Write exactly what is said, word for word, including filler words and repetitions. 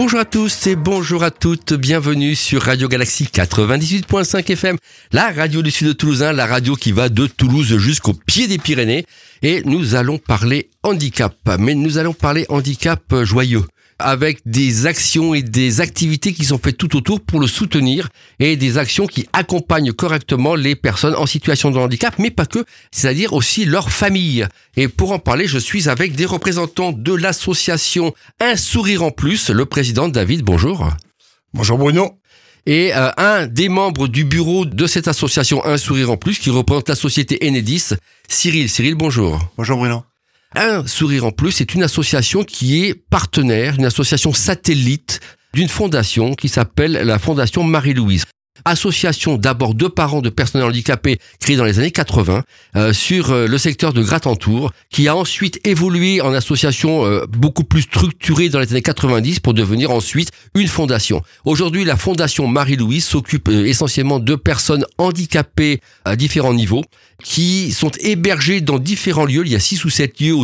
Bonjour à tous et bonjour à toutes, bienvenue sur Radio Galaxie quatre-vingt-dix-huit virgule cinq F M, la radio du sud toulousain, la radio qui va de Toulouse jusqu'au pied des Pyrénées. Et nous allons parler handicap, mais nous allons parler handicap joyeux, avec des actions et des activités qui sont faites tout autour pour le soutenir et des actions qui accompagnent correctement les personnes en situation de handicap, mais pas que, c'est-à-dire aussi leur famille. Et pour en parler, je suis avec des représentants de l'association Un Sourire en Plus, le président David, bonjour. Bonjour Bruno. Et euh, un des membres du bureau de cette association Un Sourire en Plus, qui représente la société Enedis, Cyril. Cyril, bonjour. Bonjour Bruno. Un Sourire en Plus, c'est une association qui est partenaire, une association satellite d'une fondation qui s'appelle la Fondation Marie-Louise. Association d'abord de parents de personnes handicapées créée dans les années quatre-vingts euh, sur euh, le secteur de Gratentour, qui a ensuite évolué en association euh, beaucoup plus structurée dans les années quatre-vingt-dix pour devenir ensuite une fondation. Aujourd'hui, la Fondation Marie-Louise s'occupe euh, essentiellement de personnes handicapées à différents niveaux qui sont hébergées dans différents lieux. Il y a six ou sept lieux